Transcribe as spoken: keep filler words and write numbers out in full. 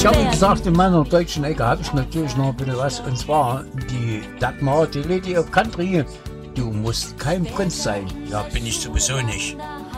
Ich habe gesagt, in meiner deutschen Ecke habe ich natürlich noch ein bisschen was. Und zwar die Dagmar, die Lady of Country. Du musst kein Prinz sein. Ja, bin ich sowieso nicht.